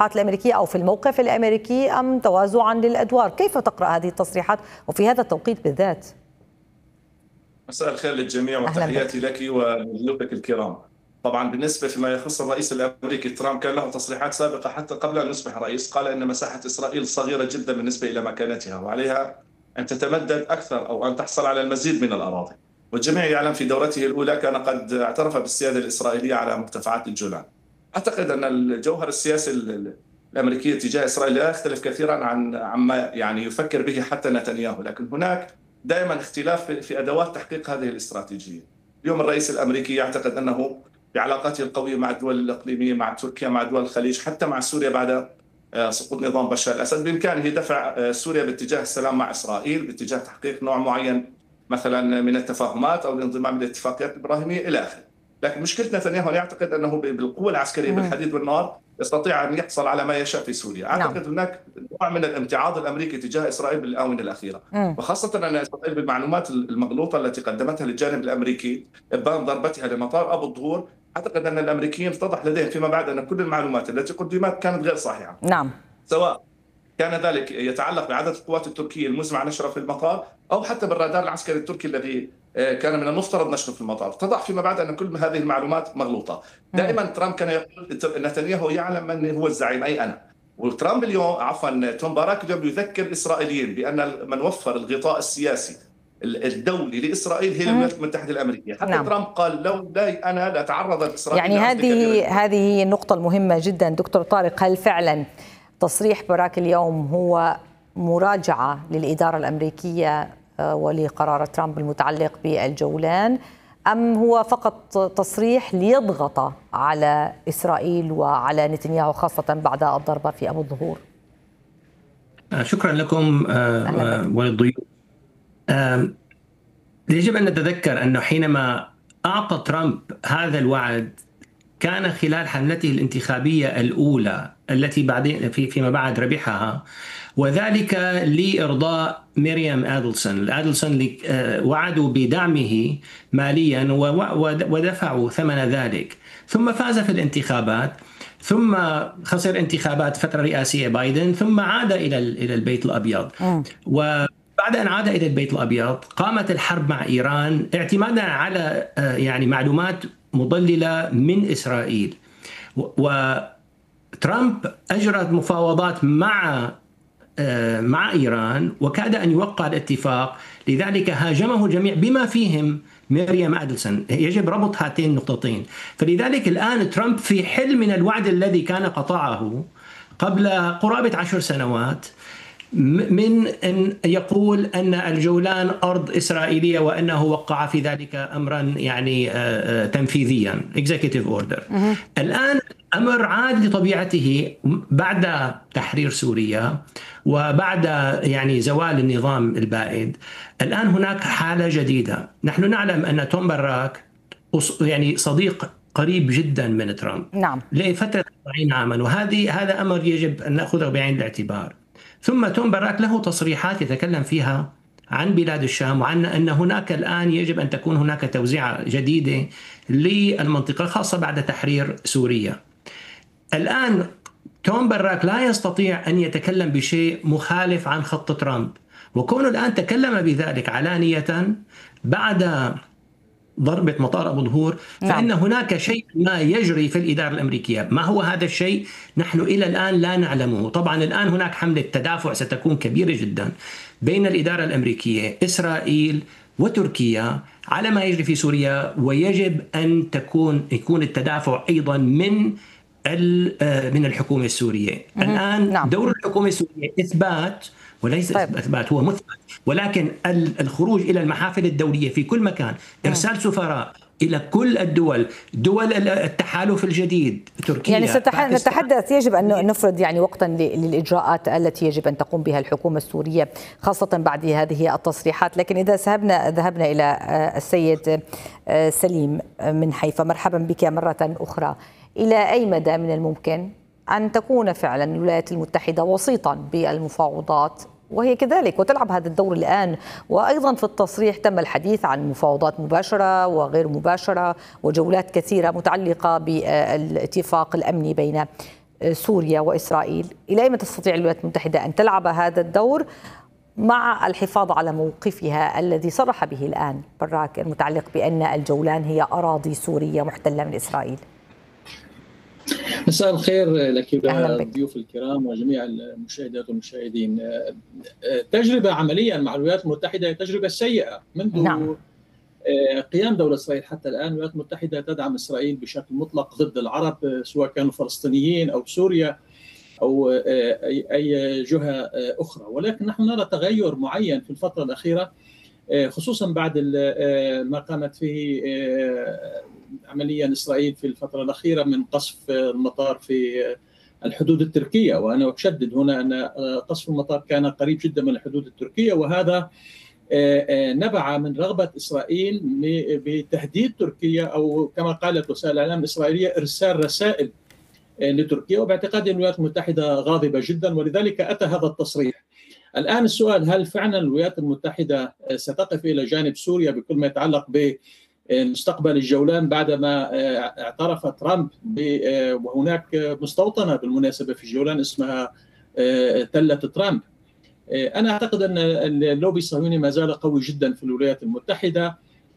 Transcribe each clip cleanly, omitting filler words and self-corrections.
التصريحات الأمريكية أو في الموقف الأمريكي أم توازعا للأدوار؟ كيف تقرأ هذه التصريحات وفي هذا التوقيت بالذات؟ مساء الخير للجميع وتحياتي لك ولضيوفك الكرام. طبعا بالنسبة فيما يخص الرئيس الأمريكي ترامب، كان له تصريحات سابقة حتى قبل أن يصبح رئيس، قال أن مساحة إسرائيل صغيرة جدا بالنسبة إلى مكانتها وعليها أن تتمدد أكثر أو أن تحصل على المزيد من الأراضي. والجميع يعلم في دورته الأولى كان قد اعترف بالسيادة الإسرائيلية على مرتفعات الجولان. أعتقد أن الجوهر السياسي الأمريكي تجاه إسرائيل لا يختلف كثيرا عما يعني يفكر به حتى نتنياهو، لكن هناك دائما اختلاف في أدوات تحقيق هذه الاستراتيجية. اليوم الرئيس الأمريكي يعتقد أنه بعلاقاته القوية مع الدول الإقليمية، مع تركيا، مع دول الخليج، حتى مع سوريا بعد سقوط نظام بشار الأسد، بإمكانه دفع سوريا باتجاه السلام مع إسرائيل، باتجاه تحقيق نوع معين مثلا من التفاهمات أو الانضمام للاتفاقيات الإبراهيمية إلى آخره. لكن مشكلة نتنياهو يعتقد أنه بالقوة العسكرية بالحديد والنار يستطيع أن يحصل على ما يشاء في سوريا. أعتقد هناك نوع من الامتعاض الأمريكي تجاه إسرائيل بالآونة الأخيرة، وخاصة أن إسرائيل بالمعلومات المغلوطة التي قدمتها للجانب الأمريكي إبان ضربتها لمطار أبو الظهور. أعتقد أن الأمريكيين اتضح لديهم فيما بعد أن كل المعلومات التي قدمت كانت غير صحيحة. سواء كان ذلك يتعلق بعدد القوات التركية المزمع نشرها في المطار أو حتى بالرادار العسكري التركي الذي كان من المفترض نشره في المطار. اتضح فيما بعد أن كل هذه المعلومات مغلوطة. دائما ترامب كان يقول نتنياهو يعلم من هو الزعيم، أي أنا. وترامب اليوم توم باراك اليوم يذكر الإسرائيليين بأن من وفر الغطاء السياسي الدولي لإسرائيل هي الولايات المتحدة الأمريكية. حتى ترامب قال لولا أنا لتعرضت إسرائيل. يعني هذه هي النقطة المهمة جدا دكتور طارق. هل فعلا تصريح باراك اليوم هو مراجعة للإدارة الأمريكية ولقرار ترامب المتعلق بالجولان، أم هو فقط تصريح ليضغط على إسرائيل وعلى نتنياهو خاصة بعد الضربة في أبو الظهور؟ شكرا لكم وللضيوف. يجب أن نتذكر أنه حينما أعطى ترامب هذا الوعد كان خلال حملته الانتخابية الأولى التي بعدين فيما بعد ربحها، وذلك لإرضاء ميريام أدلسون اللي وعدوا بدعمه ماليا ودفعوا ثمن ذلك، ثم فاز في الانتخابات، ثم خسر انتخابات فترة رئاسية بايدن، ثم عاد إلى البيت الأبيض. وبعد أن عاد إلى البيت الأبيض قامت الحرب مع إيران اعتمادا على يعني معلومات مضللة من إسرائيل. وترامب أجرى مفاوضات مع إيران وكاد أن يوقع الاتفاق، لذلك هاجمه الجميع بما فيهم ميريام أدلسون. يجب ربط هاتين النقطتين. فلذلك الآن ترامب في حل من الوعد الذي كان قطعه قبل قرابة 10 سنوات من أن يقول أن الجولان أرض إسرائيلية وأنه وقع في ذلك أمرا يعني تنفيذيا executive order. الآن أمر عاد لطبيعته بعد تحرير سوريا وبعد يعني زوال النظام البائد. الآن هناك حالة جديدة. نحن نعلم أن توم باراك يعني صديق قريب جدا من ترامب لفترة 40 عاما، هذا أمر يجب أن نأخذه بعين الاعتبار. ثم توم باراك له تصريحات يتكلم فيها عن بلاد الشام وعن أن هناك الآن يجب أن تكون هناك توزيعة جديدة للمنطقة خاصة بعد تحرير سوريا. الآن توم باراك لا يستطيع أن يتكلم بشيء مخالف عن خط ترامب، وكونه الآن تكلم بذلك علانية بعد ضربة مطار أبو ظهور فإن هناك شيء ما يجري في الإدارة الأمريكية. ما هو هذا الشيء؟ نحن إلى الآن لا نعلمه. طبعا الآن هناك حملة تدافع ستكون كبيرة جدا بين الإدارة الأمريكية، إسرائيل وتركيا على ما يجري في سوريا، ويجب أن يكون التدافع أيضا من الحكومة السورية. الآن دور الحكومة السورية إثبات وليس إثبات، هو مثبت، ولكن الخروج إلى المحافل الدولية في كل مكان، إرسال سفراء إلى كل دول التحالف الجديد، تركيا يعني نتحدث يجب أن نفرض يعني وقتا للإجراءات التي يجب أن تقوم بها الحكومة السورية خاصة بعد هذه التصريحات. لكن إذا ذهبنا إلى السيد سليم من حيفا، مرحبا بك مرة أخرى. إلى أي مدى من الممكن أن تكون فعلا الولايات المتحدة وسيطا بالمفاوضات وهي كذلك وتلعب هذا الدور الآن؟ وأيضا في التصريح تم الحديث عن مفاوضات مباشرة وغير مباشرة وجولات كثيرة متعلقة بالاتفاق الأمني بين سوريا وإسرائيل، إلى أين تستطيع الولايات المتحدة أن تلعب هذا الدور مع الحفاظ على موقفها الذي صرح به الآن براك المتعلق بأن الجولان هي أراضي سورية محتلة من إسرائيل؟ مساء الخير لك والضيوف الكرام وجميع المشاهدات والمشاهدين. تجربة عمليا مع الولايات المتحدة هي تجربة سيئة منذ قيام دولة إسرائيل حتى الآن. الولايات المتحدة تدعم إسرائيل بشكل مطلق ضد العرب، سواء كانوا فلسطينيين أو سوريا أو أي جهة أخرى، ولكن نحن نرى تغير معين في الفترة الأخيرة، خصوصا بعد ما قامت فيه عمليا إسرائيل في الفترة الأخيرة من قصف المطار في الحدود التركية. وأنا أشدد هنا أن قصف المطار كان قريب جدا من الحدود التركية، وهذا نبع من رغبة إسرائيل بتهديد تركيا، أو كما قالت وسائل الإعلام الإسرائيلية إرسال رسائل لتركيا. وباعتقادي الولايات المتحدة غاضبة جدا، ولذلك أتى هذا التصريح. الآن السؤال: هل فعلا الولايات المتحدة ستقف إلى جانب سوريا بكل ما يتعلق بمستقبل الجولان بعدما اعترف ترامب وهناك مستوطنة بالمناسبة في الجولان اسمها تلة ترامب؟ أنا أعتقد أن اللوبي الصهيوني ما زال قوي جدا في الولايات المتحدة،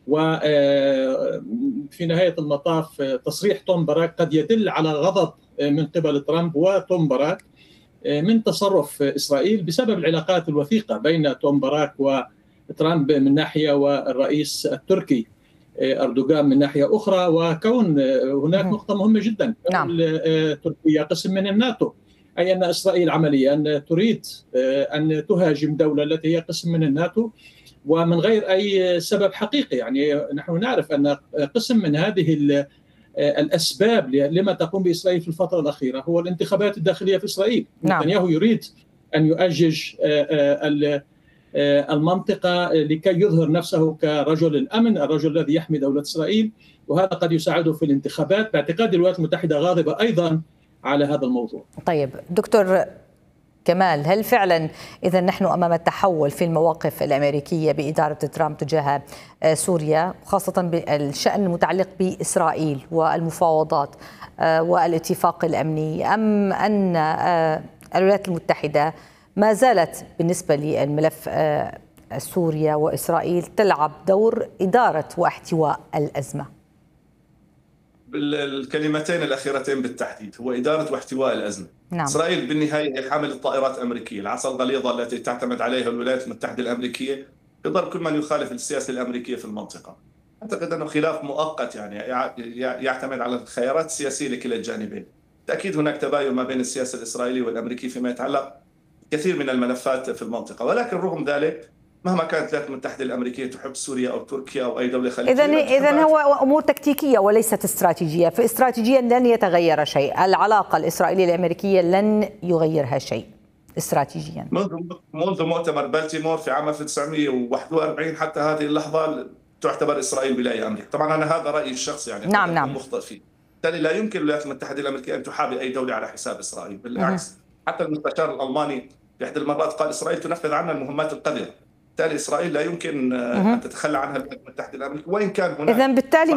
وفي نهاية المطاف تصريح توم باراك قد يدل على غضب من قبل ترامب وتوم باراك من تصرف إسرائيل بسبب العلاقات الوثيقة بين توم باراك وترامب من ناحية والرئيس التركي أردوغان من ناحية أخرى، وكون هناك نقطة مهمة جدا: تركيا قسم من الناتو، أي أن إسرائيل عمليا تريد أن تهاجم دولة التي هي قسم من الناتو ومن غير أي سبب حقيقي. يعني نحن نعرف أن قسم من هذه الأسباب لما تقوم بإسرائيل في الفترة الأخيرة هو الانتخابات الداخلية في إسرائيل. نتنياهو يريد أن يؤجج المنطقة لكي يظهر نفسه كرجل الأمن، الرجل الذي يحمي دولة إسرائيل، وهذا قد يساعده في الانتخابات. باعتقاد الولايات المتحدة غاضبة أيضا على هذا الموضوع. طيب دكتور كمال، هل فعلا إذا نحن أمام التحول في المواقف الأمريكية بإدارة ترامب تجاه سوريا، خاصة بالشأن المتعلق بإسرائيل والمفاوضات والاتفاق الأمني، أم أن الولايات المتحدة ما زالت بالنسبة للملف سوريا وإسرائيل تلعب دور إدارة واحتواء الأزمة؟ الكلمتين الأخيرتين بالتحديد هو إدارة واحتواء الأزمة. إسرائيل بالنهاية هي حامل طائرات أمريكية، العصا الغليظة التي تعتمد عليها الولايات المتحدة الأمريكية بضرب كل من يخالف السياسة الأمريكية في المنطقة. أعتقد أنه خلاف مؤقت يعني يعتمد على الخيارات السياسية لكلا الجانبين. تأكيد هناك تباين ما بين السياسة الإسرائيلية والأمريكية فيما يتعلق كثير من الملفات في المنطقة، ولكن رغم ذلك مهما كانت الولايات المتحدة الأمريكية تحب سوريا أو تركيا أو أي دولة خليجية، إذن هو أمور تكتيكية وليست استراتيجية، فاستراتيجيا لن يتغير شيء، العلاقة الإسرائيلية الأمريكية لن يغيرها شيء استراتيجيا. منذ مؤتمر بالتيمور في عام 1941 حتى هذه اللحظة تعتبر إسرائيل ولاية أمريكية. طبعا أنا هذا رأيي الشخصي يعني نعم مخطئ فيه، بالتالي لا يمكن الولايات المتحدة الأمريكية أن تحابي أي دولة على حساب إسرائيل، بالعكس حتى المستشار الألماني في إحدى المرات قال إسرائيل تنفذ عنا المهمات القذرة، بالتالي إسرائيل لا يمكن أن تتخلى عنها الولايات المتحدة الأمريكية وإن كان هناك. إذن بالتالي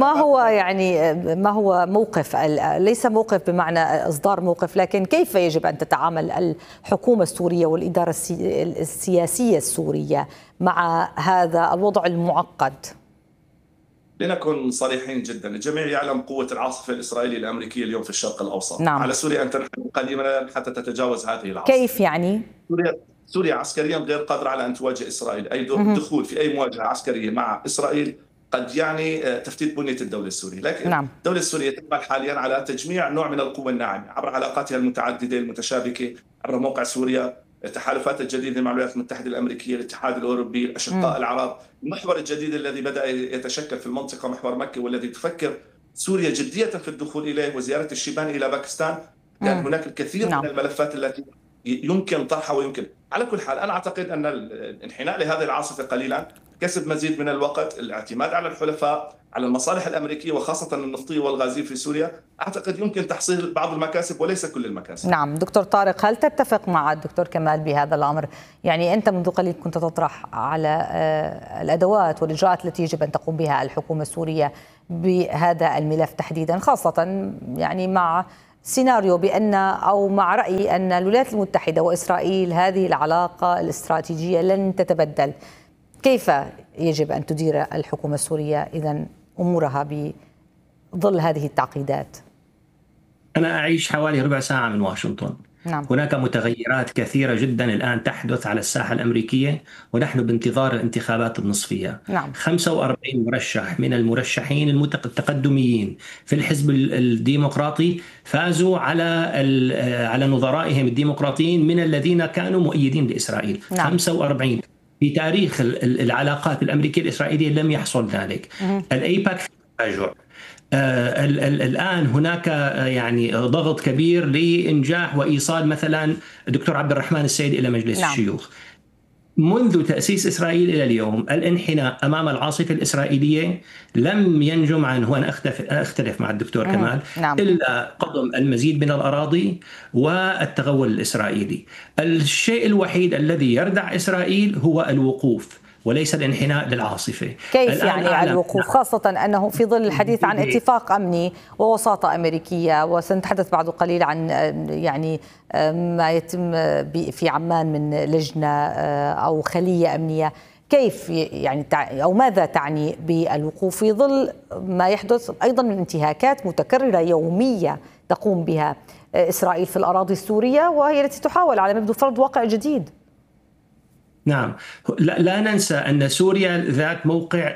ما هو موقف، ليس موقف بمعنى إصدار موقف، لكن كيف يجب أن تتعامل الحكومة السورية والإدارة السياسية السورية مع هذا الوضع المعقد؟ لنكن صريحين جدا، الجميع يعلم قوة العاصفة الإسرائيلية الأمريكية اليوم في الشرق الأوسط. على سوريا أن تنحل قليلا حتى تتجاوز هذه العاصفة. كيف يعني؟ سوريا عسكريا غير قادرة على أن تواجه إسرائيل، أي دخول في أي مواجهة عسكرية مع إسرائيل قد يعني تفتيت بنية الدولة السورية، لكن الدولة السورية تعمل حاليا على تجميع نوع من القوة الناعمة عبر علاقاتها المتعددة المتشابكة، عبر موقع سوريا، التحالفات الجديدة مع الولايات المتحدة الأمريكية، الاتحاد الأوروبي، الأشقاء العرب، المحور الجديد الذي بدأ يتشكل في المنطقة محور مكة، والذي تفكر سوريا جدية في الدخول إليه وزيارة الشيباني إلى باكستان، لأن هناك الكثير من الملفات التي يمكن طرحها ويمكن. على كل حال أنا أعتقد أن الانحناء لهذه العاصفة قليلا، كسب مزيد من الوقت، الاعتماد على الحلفاء، على المصالح الأمريكية وخاصة النفطية والغازية في سوريا، أعتقد يمكن تحصيل بعض المكاسب وليس كل المكاسب. نعم دكتور طارق، هل تتفق مع الدكتور كمال بهذا الأمر؟ يعني أنت منذ قليل كنت تطرح على الأدوات والإجراءات التي يجب أن تقوم بها الحكومة السورية بهذا الملف تحديدا، خاصة يعني مع سيناريو بأن أو مع رأي أن الولايات المتحدة وإسرائيل هذه العلاقة الاستراتيجية لن تتبدل، كيف يجب أن تدير الحكومة السورية إذن أمورها بظل هذه التعقيدات؟ أنا أعيش حوالي ربع ساعة من واشنطن. نعم. هناك متغيرات كثيرة جدا الآن تحدث على الساحة الأمريكية، ونحن بانتظار الانتخابات النصفية. نعم. 45 مرشح من المرشحين التقدميين في الحزب الديمقراطي فازوا على نظرائهم الديمقراطيين من الذين كانوا مؤيدين لإسرائيل. نعم. 45 في تاريخ العلاقات الأمريكية الإسرائيلية لم يحصل ذلك. الأيباك تراجع. الآن هناك يعني ضغط كبير لإنجاح وإيصال مثلا الدكتور عبد الرحمن السيد إلى مجلس نعم. الشيوخ. منذ تأسيس إسرائيل إلى اليوم الانحناء أمام العاصفة الإسرائيلية لم ينجم عنه، وأنا أختلف مع الدكتور كمال نعم. إلا قضم المزيد من الأراضي والتغول الإسرائيلي. الشيء الوحيد الذي يردع إسرائيل هو الوقوف وليس الانحناء للعاصفة. كيف يعني الوقوف، خاصة أنه في ظل الحديث عن اتفاق أمني ووساطة أمريكية، وسنتحدث بعد قليل عن يعني ما يتم في عمان من لجنة أو خلية أمنية، كيف يعني أو ماذا تعني بالوقوف في ظل ما يحدث أيضا من انتهاكات متكررة يومية تقوم بها إسرائيل في الأراضي السورية، وهي التي تحاول على ما يبدو فرض واقع جديد؟ نعم، لا ننسى أن سوريا ذات موقع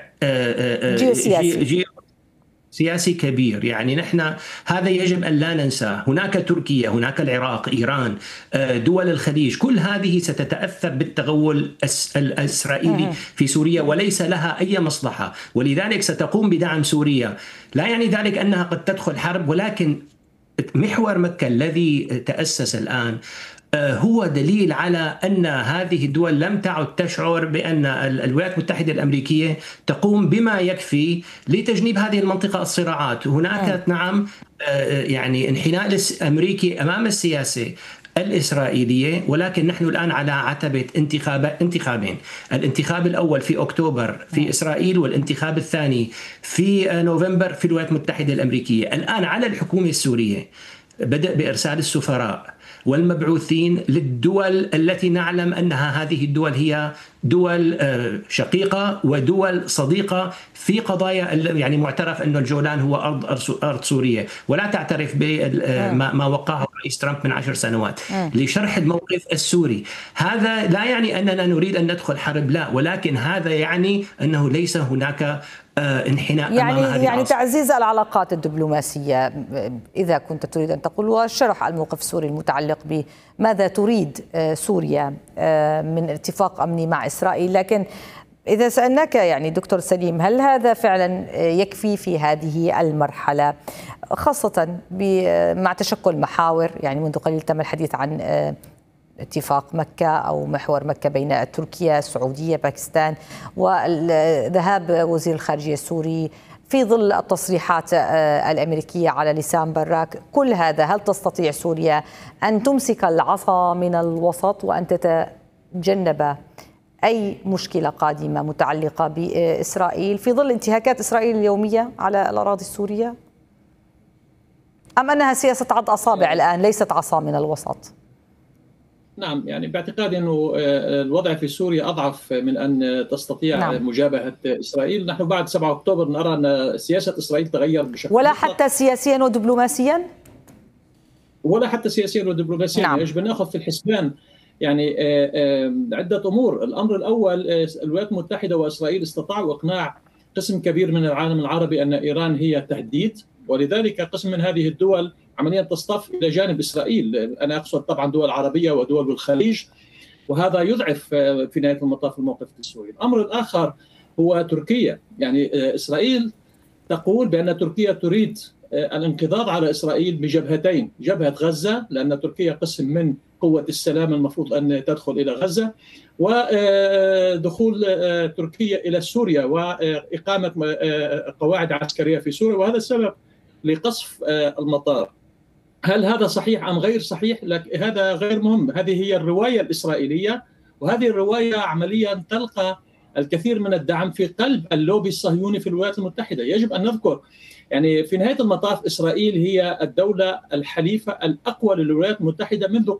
سياسي كبير، يعني نحن هذا يجب أن لا ننساه. هناك تركيا، هناك العراق، إيران، دول الخليج، كل هذه ستتأثر بالتغول الإسرائيلي في سوريا وليس لها أي مصلحة، ولذلك ستقوم بدعم سوريا. لا يعني ذلك أنها قد تدخل حرب، ولكن محور مكة الذي تأسس الآن هو دليل على أن هذه الدول لم تعد تشعر بأن الولايات المتحدة الأمريكية تقوم بما يكفي لتجنيب هذه المنطقة الصراعات. هناك نعم يعني انحناء أمريكي أمام السياسة الإسرائيلية، ولكن نحن الآن على عتبة انتخابين، الانتخاب الأول في أكتوبر في إسرائيل، والانتخاب الثاني في نوفمبر في الولايات المتحدة الأمريكية. الآن على الحكومة السورية بدأ بإرسال السفراء والمبعوثين للدول التي نعلم أنها هذه الدول هي دول شقيقة ودول صديقة في قضايا، يعني معترف أن الجولان هو أرض سورية، ولا تعترف بما وقعه رئيس ترامب من 10 سنوات لشرح الموقف السوري. هذا لا يعني أننا نريد أن ندخل حرب، لا، ولكن هذا يعني أنه ليس هناك انحناء يعني تعزيز العلاقات الدبلوماسية إذا كنت تريد أن تقول، وشرح الموقف السوري المتعلق بماذا تريد سوريا من اتفاق أمني مع إسرائيل. لكن إذا سألناك يعني دكتور سليم، هل هذا فعلا يكفي في هذه المرحلة، خاصة مع تشكل محاور؟ يعني منذ قليل تم الحديث عن اتفاق مكة أو محور مكة بين تركيا، السعودية، باكستان، وذهاب وزير الخارجية السوري في ظل التصريحات الأمريكية على لسان براك. كل هذا، هل تستطيع سوريا أن تمسك العصا من الوسط وأن تتجنب أي مشكلة قادمة متعلقة بإسرائيل في ظل انتهاكات إسرائيل اليومية على الأراضي السورية؟ أم أنها سياسة عض أصابع الآن ليست عصا من الوسط؟ نعم، يعني باعتقادي أنه الوضع في سوريا أضعف من أن تستطيع مجابهة إسرائيل. نحن بعد 7 أكتوبر نرى أن سياسة إسرائيل تغير بشكل ولا حتى سياسيا ودبلوماسيا؟ ولا حتى سياسيا ودبلوماسيا. يجب أن نأخذ في الحسبان يعني عدة أمور. الأمر الأول، الولايات المتحدة وإسرائيل استطاعوا إقناع قسم كبير من العالم العربي أن إيران هي تهديد، ولذلك قسم من هذه الدول عمليا تصطف إلى جانب إسرائيل. أنا أقصد طبعا دول عربية ودول الخليج، وهذا يضعف في نهاية المطاف الموقف السوري. الأمر الآخر هو تركيا. يعني إسرائيل تقول بأن تركيا تريد الانقضاض على إسرائيل بجبهتين: جبهة غزة، لأن تركيا قسم من قوة السلام المفروض أن تدخل إلى غزة، ودخول تركيا إلى سوريا وإقامة قواعد عسكرية في سوريا، وهذا السبب لقصف المطار. هل هذا صحيح أم غير صحيح؟ هذا غير مهم. هذه هي الرواية الإسرائيلية، وهذه الرواية عمليا تلقى الكثير من الدعم في قلب اللوبي الصهيوني في الولايات المتحدة. يجب أن نذكر يعني في نهاية المطاف إسرائيل هي الدولة الحليفة الأقوى للولايات المتحدة منذ